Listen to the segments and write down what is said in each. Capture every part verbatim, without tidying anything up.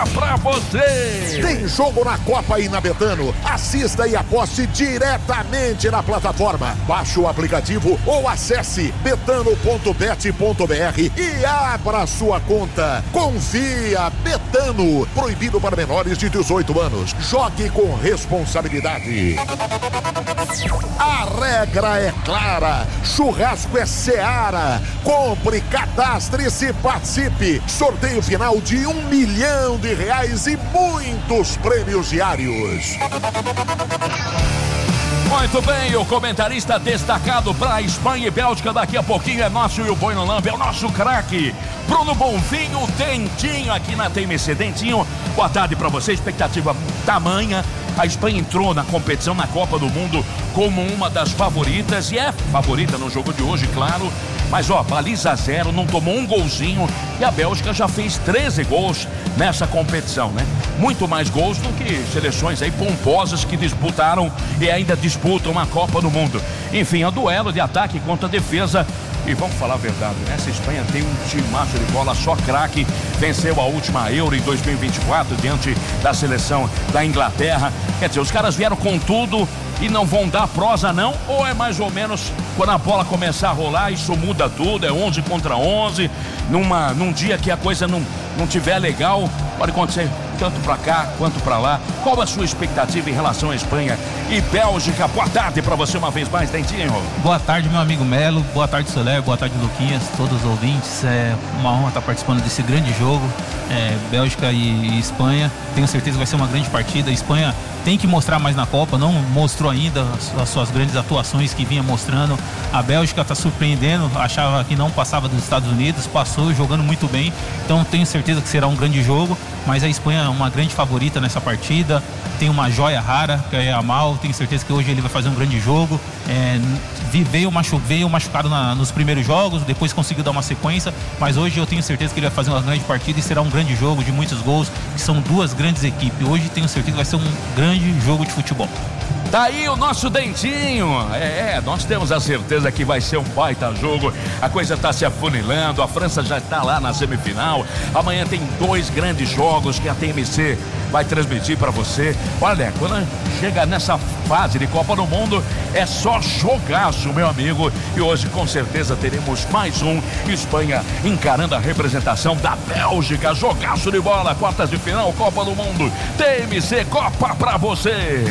Copa pra você. Tem jogo na Copa aí na Betano. Assista e aposte diretamente na plataforma. Baixe o aplicativo ou acesse betano ponto bet ponto br e abra sua conta. Confia, Betano. Proibido para menores de dezoito anos. Jogue com responsabilidade. A regra é clara. Churrasco é Seara. Compre, cadastre-se, participe. Sorteio final de um milhão de reais e muitos prêmios diários. Muito bem, o comentarista destacado para Espanha e Bélgica daqui a pouquinho é nosso e o Boi no Lambe, é o nosso craque Bruno Bonvinho, Dentinho aqui na T M C. Dentinho, boa tarde para você, expectativa tamanha. A Espanha entrou na competição, na Copa do Mundo, como uma das favoritas, e é favorita no jogo de hoje, claro. Mas ó, baliza zero, não tomou um golzinho, e a Bélgica já fez treze gols nessa competição, né? Muito mais gols do que seleções aí pomposas que disputaram e ainda disputam a Copa do Mundo. Enfim, é um duelo de ataque contra defesa. E vamos falar a verdade, né? Essa Espanha tem um timaço de bola, só craque. Venceu a última Euro em dois mil e vinte e quatro diante da seleção da Inglaterra. Quer dizer, os caras vieram com tudo e não vão dar prosa não? Ou é mais ou menos quando a bola começar a rolar, isso muda tudo, é onze contra onze, numa, num dia que a coisa não, não tiver legal, pode acontecer tanto pra cá quanto pra lá. Qual a sua expectativa em relação à Espanha e Bélgica? Boa tarde pra você uma vez mais, Dentinho. Boa tarde, meu amigo Melo, boa tarde, Soler, boa tarde, Luquinhas, todos os ouvintes. É uma honra estar participando desse grande jogo, é, Bélgica e, e Espanha. Tenho certeza que vai ser uma grande partida. A Espanha tem que mostrar mais na Copa, não mostrou ainda as, as suas grandes atuações que vinha mostrando. A Bélgica está surpreendendo, achava que não passava dos Estados Unidos, passou jogando muito bem, então tenho certeza que será um grande jogo, mas a Espanha é uma grande favorita nessa partida, tem uma joia rara, que é a Yamal, tenho certeza que hoje ele vai fazer um grande jogo. É, veio, machu, veio machucado na, nos primeiros jogos, depois conseguiu dar uma sequência, mas hoje eu tenho certeza que ele vai fazer uma grande partida e será um grande jogo de muitos gols, que são duas grandes equipes. Hoje tenho certeza que vai ser um grande jogo de futebol. Tá aí o nosso Dentinho. É, é, nós temos a certeza que vai ser um baita jogo. A coisa tá se afunilando, a França já está lá na semifinal. Amanhã tem dois grandes jogos que a T M C vai transmitir para você. Olha, quando chega nessa fase de Copa do Mundo, é só jogaço, meu amigo. E hoje com certeza teremos mais um. Espanha encarando a representação da Bélgica. Jogaço de bola, quartas de final, Copa do Mundo. T M C Copa pra você.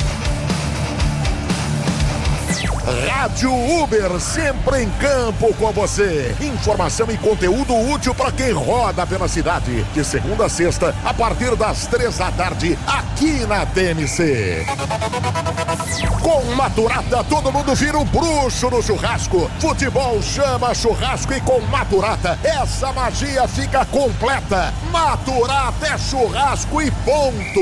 Rádio Uber, sempre em campo com você. Informação e conteúdo útil para quem roda pela cidade. De segunda a sexta, a partir das três da tarde, aqui na T M C. Com Maturata, todo mundo vira um bruxo no churrasco. Futebol chama churrasco e com Maturata, essa magia fica completa. Maturata é churrasco e ponto.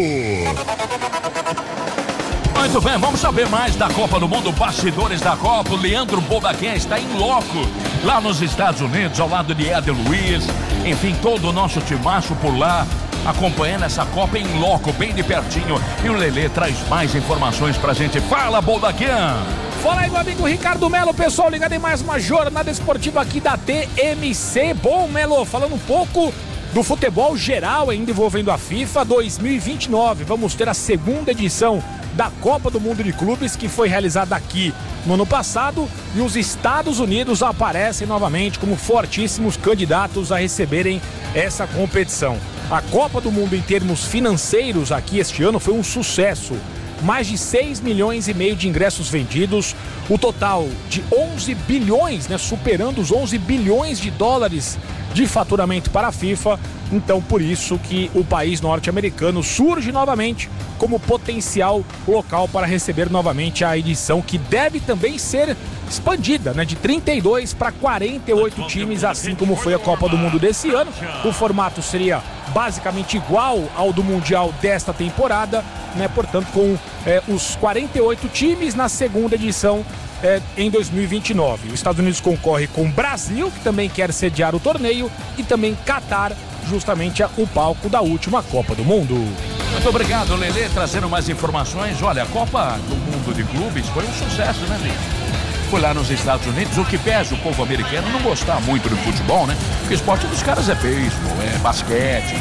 Muito bem, vamos saber mais da Copa do Mundo, bastidores da Copa. O Leandro Bobaquém está em loco lá nos Estados Unidos, ao lado de Éder Luiz. Enfim, todo o nosso timaço por lá, acompanhando essa Copa em loco, bem de pertinho. E o Lelê traz mais informações pra gente. Fala, Bobaquém! Fala aí, meu amigo Ricardo Melo, pessoal, ligado em mais uma jornada esportiva aqui da T M C. Bom, Melo, falando um pouco do futebol geral ainda envolvendo a FIFA dois mil e vinte e nove. Vamos ter a segunda edição da Copa do Mundo de Clubes, que foi realizada aqui no ano passado, e os Estados Unidos aparecem novamente como fortíssimos candidatos a receberem essa competição. A Copa do Mundo em termos financeiros aqui este ano foi um sucesso. Mais de seis milhões e meio de ingressos vendidos, o total de onze bilhões, né, superando os onze bilhões de dólares de faturamento para a FIFA. Então, por isso que o país norte-americano surge novamente como potencial local para receber novamente a edição, que deve também ser expandida, né, de trinta e dois para quarenta e oito times, assim como foi a Copa do Mundo desse ano. O formato seria basicamente igual ao do Mundial desta temporada, né, portanto com é, os quarenta e oito times na segunda edição é, em dois mil e vinte e nove. Os Estados Unidos concorre com o Brasil, que também quer sediar o torneio, e também Catar, justamente o palco da última Copa do Mundo. Muito obrigado, Lelê, trazendo mais informações. Olha, a Copa do Mundo de Clubes foi um sucesso, né, gente? Foi lá nos Estados Unidos, o que pesa o povo americano não gostar muito do futebol, né? Porque o esporte dos caras é beisebol, é basquete,